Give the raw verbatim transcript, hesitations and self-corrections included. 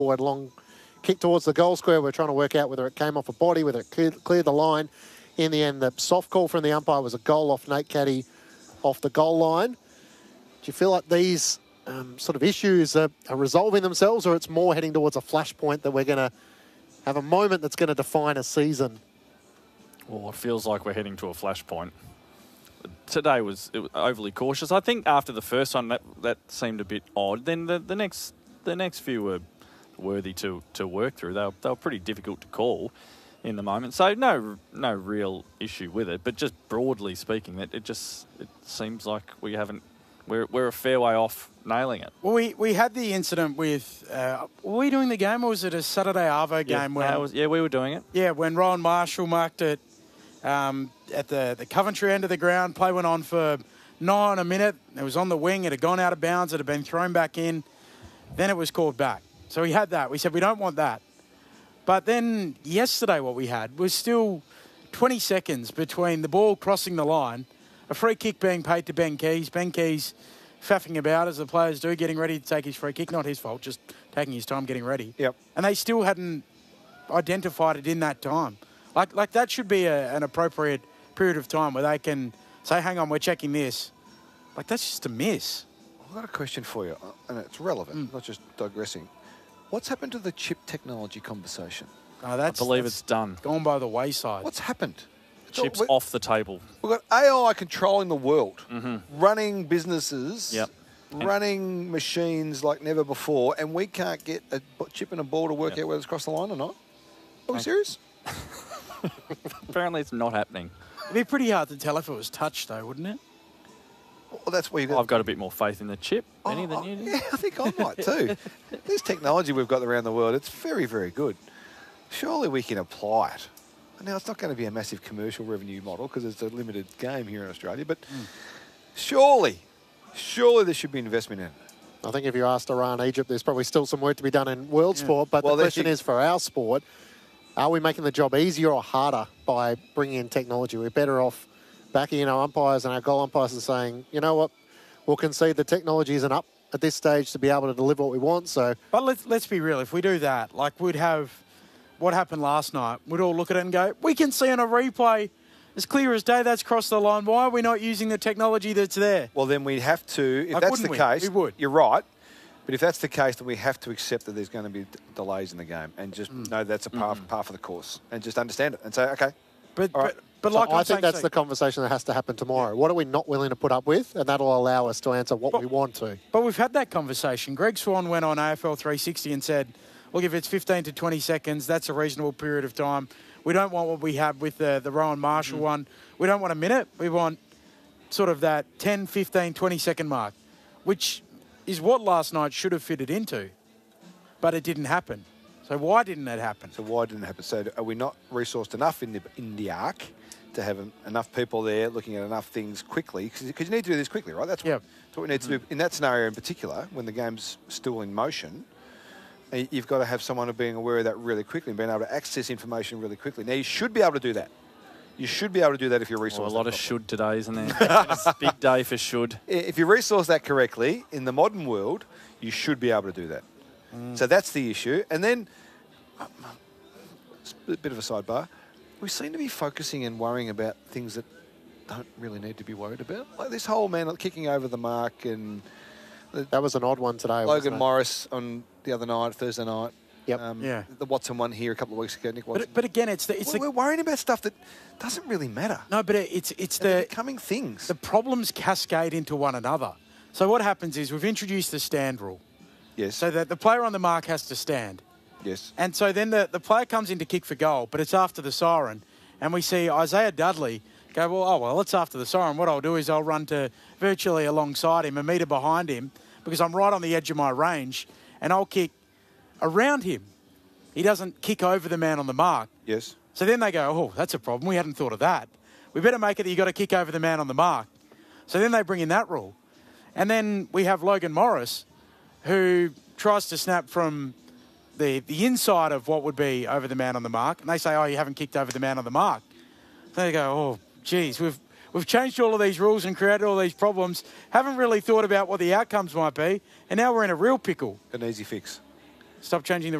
forward, long kick towards the goal square. We're trying to work out whether it came off a body, whether it cleared, cleared the line. In the end, the soft call from the umpire was a goal off Nate Caddy off the goal line. Do you feel like these um, sort of issues are, are resolving themselves, or it's more heading towards a flashpoint that we're going to have a moment that's going to define a season? Well, it feels like we're heading to a flashpoint. Today was, it was overly cautious. I think after the first one, that that seemed a bit odd. Then the, the next the next few were worthy to, to work through. They were, they were pretty difficult to call in the moment. So no no real issue with it. But just broadly speaking, that it just it seems like we haven't we're we're a fair way off nailing it. Well, we we had the incident with uh, were we doing the game, or was it a Saturday Arvo game? Yeah, where, was, yeah, we were doing it. Yeah, when Rowan Marshall marked it um, at the, the Coventry end of the ground. Play went on for nine a minute. It was on the wing. It had gone out of bounds. It had been thrown back in. Then it was called back. So we had that. We said we don't want that. But then yesterday what we had was still twenty seconds between the ball crossing the line, a free kick being paid to Ben Keys. Ben Keys faffing about as the players do, getting ready to take his free kick. Not his fault, just taking his time getting ready. Yep. And they still hadn't identified it in that time. Like like that should be a, an appropriate period of time where they can say, hang on, we're checking this. Like, that's just a miss. I've got a question for you, and it's relevant, mm. not just digressing. What's happened to the chip technology conversation? Oh, that's, I believe that's it's done. Gone by the wayside. What's happened? Chips we, off the table. We've got A I controlling the world, mm-hmm. running businesses, yep. running and machines like never before, and we can't get a chip and a ball to work yep. out whether it's across the line or not? Are we okay. serious? Apparently it's not happening. It'd be pretty hard to tell if it was touch, though, wouldn't it? Well, that's where you. I've got a bit more faith in the chip, Benny, oh, than you do. Yeah, I think I might too. This technology we've got around the world, it's very, very good. Surely we can apply it. Now, it's not going to be a massive commercial revenue model because it's a limited game here in Australia, but mm. surely, surely there should be investment in it. I think if you asked Iran, Egypt, there's probably still some work to be done in world yeah. sport, but well, the question is for our sport, are we making the job easier or harder by bringing in technology? We're better off backing in our umpires and our goal umpires and saying, you know what, we'll concede the technology isn't up at this stage to be able to deliver what we want. So, But let's, let's be real. If we do that, like we'd have what happened last night, we'd all look at it and go, we can see on a replay as clear as day that's crossed the line. Why are we not using the technology that's there? Well, then we'd have to, if like, that's the we? case, we would. You're right. But if that's the case, then we have to accept that there's going to be d- delays in the game and just mm. know that's a par, mm. par for the course and just understand it and say, okay. But right. but, but so like I I'm think that's so, the conversation that has to happen tomorrow. What are we not willing to put up with? And that'll allow us to answer what but, we want to. But we've had that conversation. Greg Swan went on A F L three sixty and said, look, if it's fifteen to twenty seconds, that's a reasonable period of time. We don't want what we have with the, the Rowan Marshall mm. one. We don't want a minute. We want sort of that ten, fifteen, twenty second mark, which is what last night should have fitted into. But it didn't happen. So why didn't it happen? So why didn't it happen? So are we not resourced enough in the, in the arc to have enough people there looking at enough things quickly? Because you need to do this quickly, right? That's what, yep. that's what we need to do. In that scenario in particular, when the game's still in motion, you've got to have someone being aware of that really quickly and being able to access information really quickly. Now, you should be able to do that. You should be able to do that if you're resourced. Well, a lot of should today, isn't there? It's a big day for should. If you resource that correctly, in the modern world, you should be able to do that. Mm. So that's the issue. And then, um, a bit of a sidebar, we seem to be focusing and worrying about things that don't really need to be worried about. Like this whole man kicking over the mark and... The, that was an odd one today, Logan Morris on the other night, Thursday night. Yep. Um, yeah. The Watson one here a couple of weeks ago, Nick Watson. But, but again, it's the... It's we're, the, we're worrying about stuff that doesn't really matter. No, but it's it's and the... becoming things. The problems cascade into one another. So what happens is we've introduced the stand rule. Yes. So that the player on the mark has to stand. Yes. And so then the, the player comes in to kick for goal, but it's after the siren. And we see Isaiah Dudley go, well, oh, well, it's after the siren. What I'll do is I'll run to virtually alongside him, a metre behind him, because I'm right on the edge of my range, and I'll kick around him. He doesn't kick over the man on the mark. Yes. So then they go, oh, that's a problem. We hadn't thought of that. We better make it that you've got to kick over the man on the mark. So then they bring in that rule. And then we have Logan Morris, who tries to snap from the, the inside of what would be over the man on the mark. And they say, oh, you haven't kicked over the man on the mark. They go, oh, geez, we've we've changed all of these rules and created all these problems, haven't really thought about what the outcomes might be, and now we're in a real pickle. An easy fix. Stop changing the